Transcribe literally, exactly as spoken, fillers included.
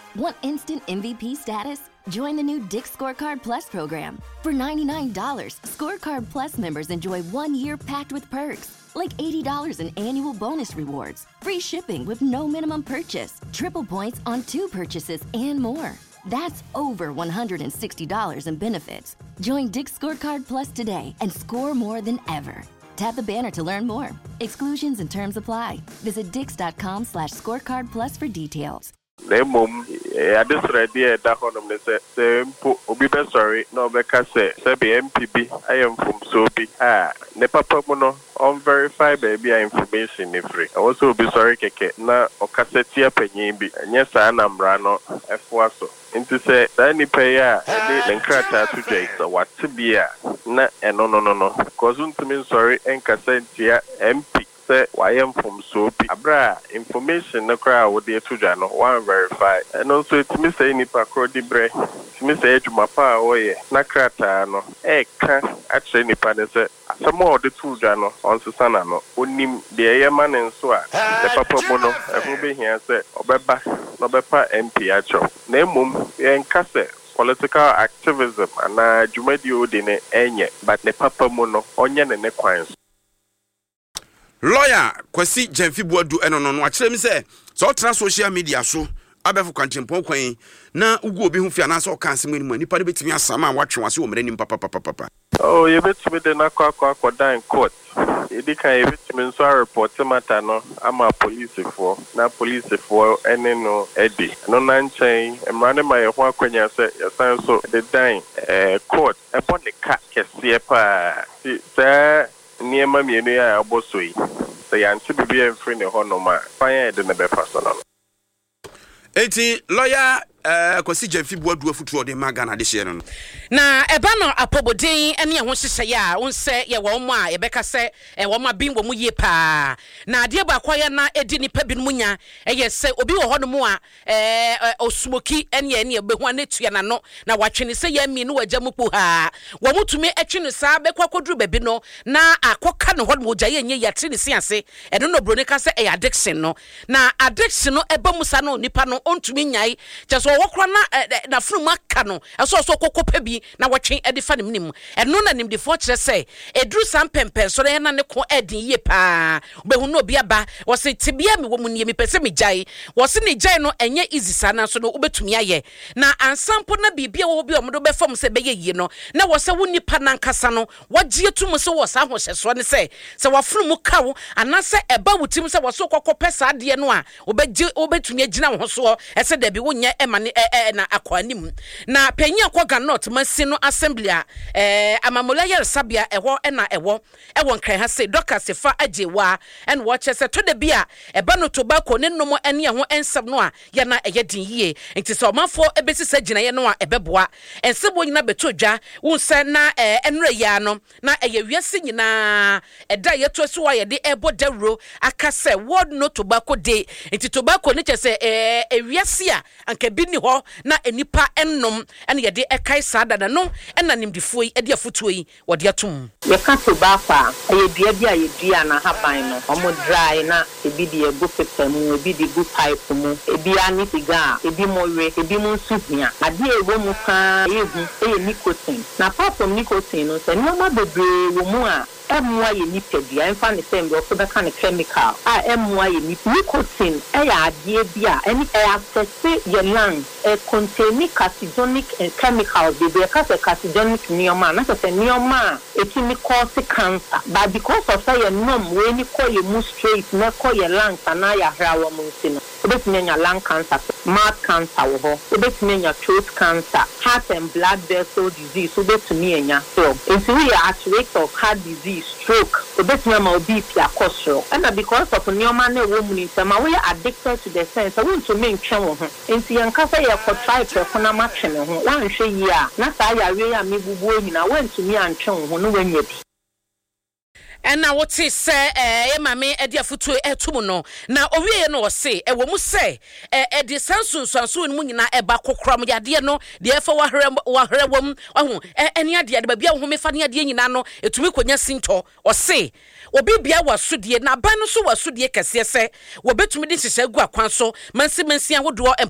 Want instant M V P status? Join the new Dick's Scorecard Plus program. For ninety-nine dollars, Scorecard Plus members enjoy one year packed with perks, like eighty dollars in annual bonus rewards, free shipping with no minimum purchase, triple points on two purchases, and more. That's over one hundred sixty dollars in benefits. Join Dick's Scorecard Plus today and score more than ever. Tap the banner to learn more. Exclusions and terms apply. Visit dix.com slash scorecard plus for details. Nemum, I just read the Dahonum, say, Obi sorry, no Becca say, Sabi M P B, I am from Sobi. Ah, Nepa Pomono, unverified baby information if free. I also be sorry, Keke, na Ocasetia Penimbi, and yes, I am Rano, F was so. Into say, Danny Paya, and Crata today, so what to be a na and no, no, no, no. Cause to me, sorry, and Cassentia M P. I am from Soapy. Abra information no crowd with the two jano one verify. And also it's me say nipa crowdy bre. It's me say to my pa away. Nakrata no. Eh can actually nipa de say some more the two jano on Susana no. Unim the man and so the papa mono. I will be here say Obeba no bepa M P acho. Nemum yen kase. Political activism and uh Jumedio dine enye but the papa mono onye ne kwans. Lawyer Kwasi Jemfi Boadu eno no no akire mi se so tra social media so abefo kwanchempon kwan na ugu obi hu fia na so kan asem ni nipa de betimi asama watwe wase o mre ni papa papa papa. Oh, you betimi de na kwa kwa kwa in court. Edi kan you betimi so report matter no ama police for na police for ene no edi no na nchen emrane ma ye ho akwanya se yesan so the dying eh court e bon the cat kese pa se Niema mienu ya abosoi. Say anti bibi enfri ne hono ma. Fanya de ne be personal. Eti lawyer eh Kwasi Jemfi Boadu afutu ode magana de hye no. Na eba no apobodin ene ye ho hyehye ya wonse ye wo mo a ye beka se e wo ma bin wo mu ye pa. Na ade ba kwaye na edi nipa bin munya eye se obi wo hono mu a eh osmoki ene ye ne ye behu anetua na no na watwene se ye mi no wagya mu kpo ha. Wo mutumi etwene sa be kwakodru baby no na akoka no hono wagya ye nye yatre ne siase eno no bronika se e addiction no. Na addiction no eba musa no nipa no ontumi nyai so wokra na na funu maka no eso so kokopa bi na wotwe edifa ne nim eno na nim de fo kire se edru sam pempen so na ne ko edin ye pa obehu no obi aba wo se tibia me wo mu ne mi pese me jai wo se ne jai no enye easy sana so no obetumi aye na ansampo na bibia wo bi omodo be fam se be ye yi no na wo se wo nipa na nkasa no wagye tum se wo sa hohyeso ne se se wo funu mu kawo anase eba wutim se wo so kokopa sa de no a obegye obetumi agina wo so ese da bi wo nya emane eh na akwanim na panyi akwaga not masi no assembly a eh amamola yer sabia eho na ewo ewo nkran ha se doka sefa ajewa en wo che se to de bia eba no tobacco ne nomo ene ho ensem no a ye na eye din yie nti so manfo ebesi sa gina ye no a ebeboa ensebo nyina beto dwa wo se na eh enre ya no na eye wiase nyina eda ye to so wa ye de ebo dawro aka se world no tobacco day nti tobacco ne che se eh ewiase a anka bi ni ho na enipa ennom ene ye de ekai sada da no ena nimdifo yi ede afutuo yi wode atum ye ka tobacco e dua bia ye dua na haban no omo dry na ebi de ego pepa mu ebi de gu pipe mu ebi ani siga ebi mowe ebi mu suhia ade ewo mu ka ehu e nicotine na apart from nicotine no se no ma bebre wo mu a emwa ye nipadua enfa ne sembe o be ka ne chemical a emwa ye nicotine e ya ade bia eni e access ye lung e contain carcinogenic chemicals they be cause carcinogenic nioma na se nioma e kimi cause cancer but because of say ye nom we ni call ye mu straight na call ye lung na ya hrawo mu nsino obetumi nya lung cancer mouth cancer wo ho obetumi nya throat cancer heart and blood vessel disease obetumi nya so if we are at risk of heart disease stroke obetumi ma obi pia kosro and because of nioma na wo mu ni sama we are addicted to the sense I want to make twen wo ho enti yankasa ye ko try to na ma twene ho wan hwe yi a na sa ya we ya mebubu nyina want to me antwen ho no wanya bi and now what is say eh mame e dia futu etum no na owie no o se e wo mu se e de sansun sansun mu nyina e ba kokrom yade no de e fa wa hre wa hre wom ohu eni ade ade ba bia wo me fa ne ade nyina no etumi konya sinto o se obi bia wasodie na ban no so wasodie kese se wo betumi de hyehyɛ gu akwan so mansi mansi ahodo